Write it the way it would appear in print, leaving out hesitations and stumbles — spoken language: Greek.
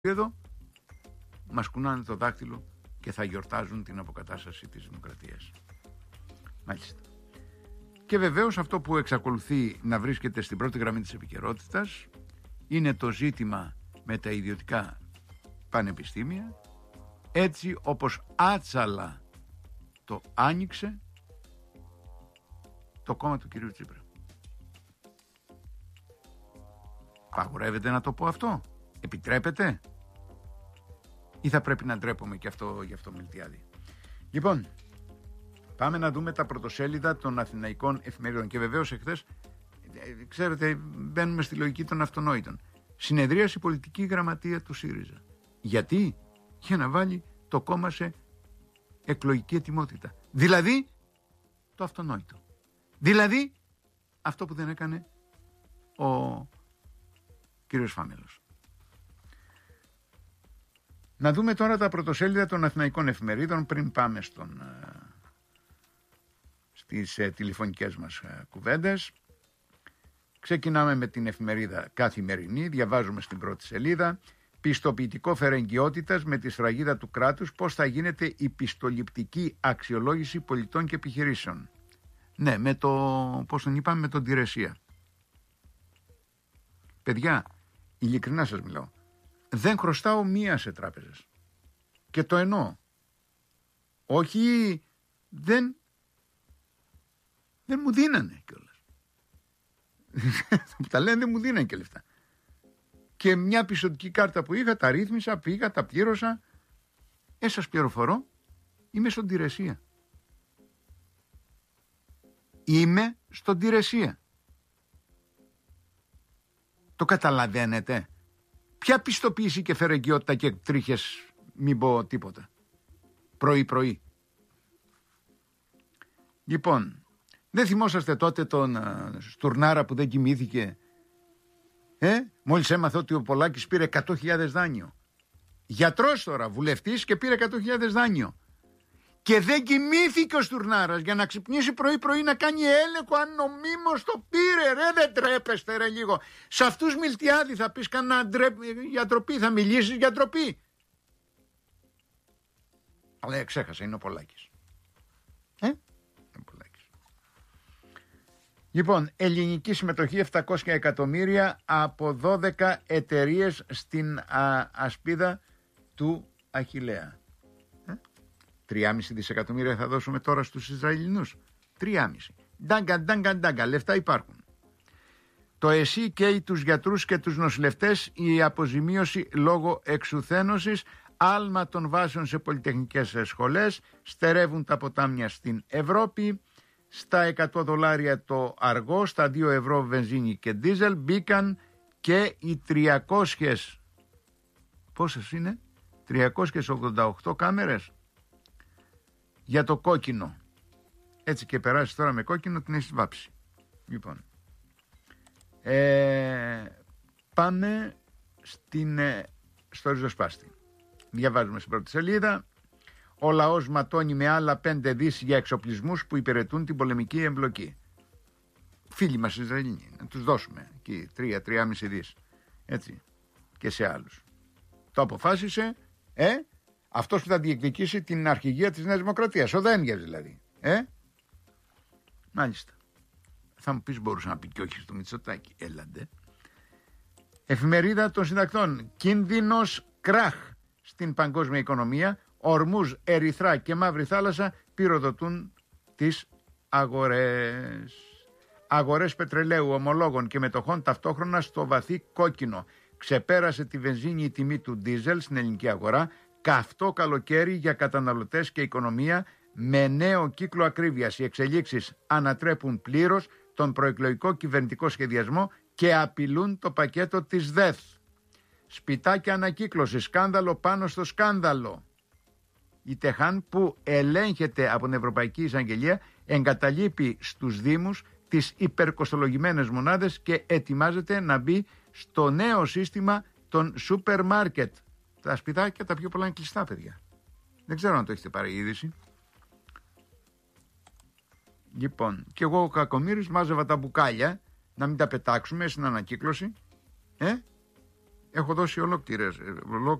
εδώ μας κουνάνε το δάχτυλο και θα γιορτάζουν την αποκατάσταση της δημοκρατίας. Μάλιστα. Και βεβαίως αυτό που εξακολουθεί να βρίσκεται στην πρώτη γραμμή της επικαιρότητας είναι το ζήτημα με τα ιδιωτικά πανεπιστήμια, έτσι όπως άτσαλα το άνοιξε το κόμμα του κυρίου Τσίπρα. Παγορεύεται να το πω αυτό? Επιτρέπεται? Ή θα πρέπει να ντρέπομαι και αυτό γι' αυτό Μιλτιάδη? Λοιπόν, πάμε να δούμε τα πρωτοσέλιδα των αθηναϊκών εφημερίδων. Και βεβαίως εχθές, ξέρετε, μπαίνουμε στη λογική των αυτονόητων. Συνεδρίασε η πολιτική γραμματεία του ΣΥΡΙΖΑ. Γιατί? Για να βάλει το κόμμα σε εκλογική ετοιμότητα. Δηλαδή, το αυτονόητο. Δηλαδή, αυτό που δεν έκανε ο κύριος Φάμελος. Να δούμε τώρα τα πρωτοσέλιδα των αθηναϊκών εφημερίδων πριν πάμε στις τηλεφωνικές μας κουβέντες. Ξεκινάμε με την εφημερίδα Καθημερινή, διαβάζουμε στην πρώτη σελίδα: πιστοποιητικό φερεγγιότητας με τη σφραγίδα του κράτους, πώς θα γίνεται η πιστοληπτική αξιολόγηση πολιτών και επιχειρήσεων. Ναι, με το, πώς τον είπαμε, με τον Τηρεσία. Παιδιά, ειλικρινά σας μιλάω, δεν χρωστάω μία σε τράπεζες. Και το εννοώ. Όχι, δεν μου δίνανε κιόλας. Τα λένε, δεν μου δίνανε και λεφτά. Και μια πιστωτική κάρτα που είχα, τα ρύθμισα, πήγα, τα πλήρωσα. Σας πληροφορώ, είμαι στον Τηρεσία. Είμαι στον Τηρεσία. Το καταλαβαίνετε? Ποια πιστοποίηση και φερεγγιότητα και τρίχες, μην πω τίποτα. Πρωί-πρωί. Λοιπόν, δεν θυμόσαστε τότε τον Στουρνάρα που δεν κοιμήθηκε? Μόλις έμαθε ότι ο Πολάκης πήρε 100.000 δάνειο. Γιατρός τώρα, βουλευτής, και πήρε 100.000 δάνειο. Και δεν κοιμήθηκε ο Στουρνάρας για να ξυπνήσει πρωί-πρωί να κάνει έλεγχο αν νομίμως το πήρε. Ρε, δεν τρέπεστε ρε λίγο? Σε αυτούς Μιλτιάδη θα πεις κανένα για ντροπή? Θα μιλήσεις για ντροπή? Αλλά ξέχασα, είναι ο Πολάκης. Λοιπόν, ελληνική συμμετοχή 700 εκατομμύρια από 12 εταιρείες στην ασπίδα του Αχιλλέα. 3,5 δισεκατομμύρια θα δώσουμε τώρα στους Ισραηλινούς. 3,5. Ντάγκα, λεφτά υπάρχουν. Το ΕΣΥ καίει τους γιατρούς και τους νοσηλευτές, η αποζημίωση λόγω εξουθένωσης, άλμα των βάσεων σε πολυτεχνικές σχολές, στερεύουν τα ποτάμια στην Ευρώπη, στα $100 το αργό, στα 2 ευρώ βενζίνη και ντίζελ, μπήκαν και οι 300, πόσες είναι? 388 κάμερες για το κόκκινο. Έτσι και περάσεις τώρα με κόκκινο, την έχεις βάψει. Λοιπόν, πάμε στο ριζοσπάστη. Διαβάζουμε στην πρώτη σελίδα: ο λαός ματώνει με άλλα 5 δις για εξοπλισμούς που υπηρετούν την πολεμική εμπλοκή. Φίλοι μας Ισραηλοί, να τους δώσουμε εκεί 3,5 δις. Έτσι, και σε άλλους. Το αποφάσισε αυτός που θα διεκδικήσει την αρχηγία της Νέας Δημοκρατίας, ο Δένδιας δηλαδή. Μάλιστα. Θα μου πεις, μπορούσα να πει και όχι στο Μητσοτάκη. Έλαντε. Εφημερίδα των συντακτών: κίνδυνος κράχ στην παγκόσμια οικονομία. Ορμούζ, Ερυθρά και Μαύρη Θάλασσα πυροδοτούν τις αγορές. Αγορές πετρελαίου, ομολόγων και μετοχών ταυτόχρονα στο βαθύ κόκκινο. Ξεπέρασε τη βενζίνη η τιμή του ντίζελ στην ελληνική αγορά. Καυτό καλοκαίρι για καταναλωτές και οικονομία με νέο κύκλο ακρίβειας. Οι εξελίξεις ανατρέπουν πλήρως τον προεκλογικό κυβερνητικό σχεδιασμό και απειλούν το πακέτο της ΔΕΘ. Σπιτάκια ανακύκλωση, σκάνδαλο πάνω στο σκάνδαλο. Η Τεχάν, που ελέγχεται από την Ευρωπαϊκή Εισαγγελία, εγκαταλείπει στους Δήμους τις υπερκοστολογημένες μονάδες και ετοιμάζεται να μπει στο νέο σύστημα των σούπερ μάρκετ. Τα σπιτάκια τα πιο πολλά είναι κλειστά, παιδιά. Δεν ξέρω αν το έχετε πάρει είδηση. Λοιπόν, και εγώ ο Κακομοίρης μάζευα τα μπουκάλια να μην τα πετάξουμε στην ανακύκλωση. Έχω δώσει ολόκληρες